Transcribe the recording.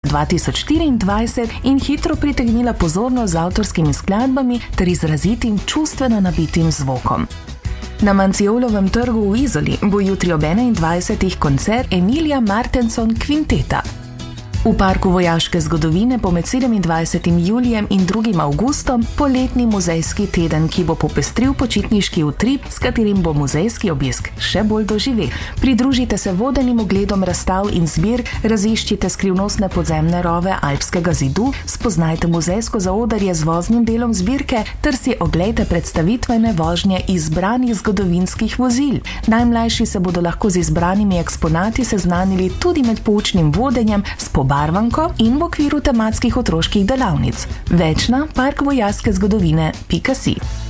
2024 in hitro pritegnila pozornost z avtorskimi skladbami ter izrazitim čustveno nabitim zvokom. Na Mancijolovem trgu v Izoli bo jutri ob 21. koncert Emilija Martenson Kvinteta. V Parku vojaške zgodovine bo med 27. julijem in 2. avgustom poletni muzejski teden, ki bo popestril počitniški utrip, s katerim bo muzejski obisk še bolj doživel. Pridružite se vodenim ogledom razstav in zbirk, raziščite skrivnostne podzemne rove Alpskega zidu, spoznajte muzejsko zaodrje z voznim delom zbirke ter si oglejte predstavitvene vožnje izbranih zgodovinskih vozil. Najmlajši se bodo lahko z izbranimi eksponati seznanili tudi med poučnim vodenjem s barvanko in v okviru tematskih otroških delavnic. Več na parkvojaškezgodovine.si.